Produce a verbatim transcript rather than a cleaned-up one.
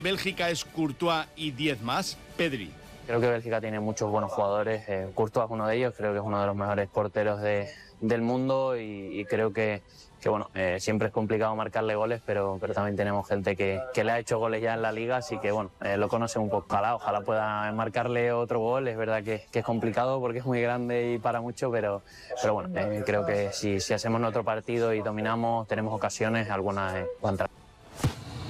Bélgica es Courtois y diez más. Pedri. Creo que Bélgica tiene muchos buenos jugadores. Eh, Courtois es uno de ellos, creo que es uno de los mejores porteros de, del mundo y, y creo que, que bueno, eh, siempre es complicado marcarle goles, pero, pero también tenemos gente que, que le ha hecho goles ya en la liga, así que bueno, eh, lo conoce un poco. Ojalá, ojalá pueda marcarle otro gol. Es verdad que, que es complicado porque es muy grande y para mucho, pero, pero bueno, eh, creo que si, si hacemos nuestro partido y dominamos, tenemos ocasiones, algunas eh, van a entrar.